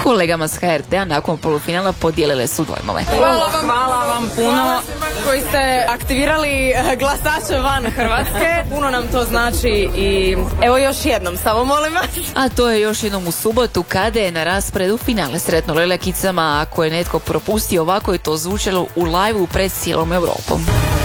kolegama s HRT-a nakon polufinala podijelile su dojmove. Hvala vam puno koji ste aktivirali glasače van Hrvatske. Puno nam to znači i evo još jednom, samo molim vas. A to je još jednom u subotu kada je na rasporedu finale Sretno Lelekicama. Ako je netko propustio, ovako je to zvučalo u live-u pred cijelom Europom.